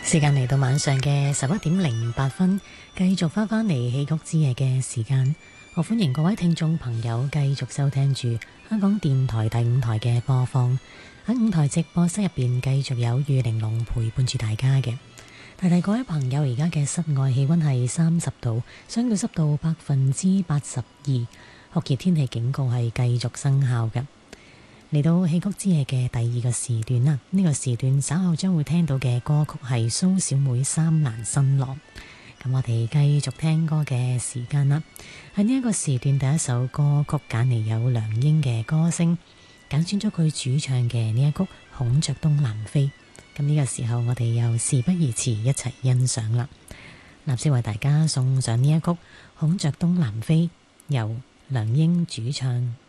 時間嚟到晚上嘅11:08，繼續返嚟戲曲之夜嘅時間。我歡迎各位聽眾朋友繼續收聽住香港電台第5台嘅播放。喺5台直播室入邊，繼續有玉玲瓏陪伴住大家嘅。提提各位朋友，而家嘅室外氣溫係30度，相對濕度82%，酷熱天氣警告係繼續生效嘅。嚟到戲曲之夜嘅第2個時段啦，呢個時段稍後將會聽到嘅歌曲係蘇小妹三難新郎。咁我哋繼續聽歌嘅時間啦。喺呢一個時段，第一首歌曲揀嚟有梁英嘅歌聲，揀選咗佢主唱嘅呢一曲《孔雀東南飛》。咁呢個時候我哋又事不宜遲，一齊欣賞啦。立即為大家送上呢一曲《孔雀東南飛》，由梁英主唱。